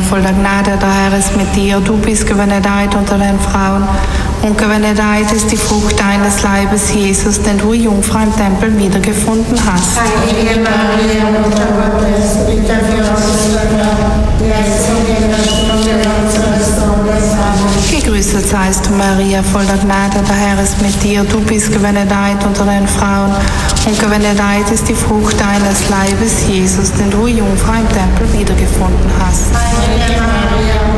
voll der Gnade, der Herr ist mit dir. Du bist gebenedeit unter den Frauen und gebenedeit ist die Frucht deines Leibes, Jesus, den du Jungfrau im Tempel wiedergefunden hast. Heilige Maria, Mutter Gottes, bitte für uns Sünder, jetzt und in der Stunde unseres Todes. Amen. Gegrüßet seist du, Maria, voll der Gnade, der Herr ist mit dir. Du bist gebenedeit unter den Frauen und gebenedeit ist die Frucht deines Leibes, Jesus, den du Jungfrau im Tempel wiedergefunden hast. Heilige Maria,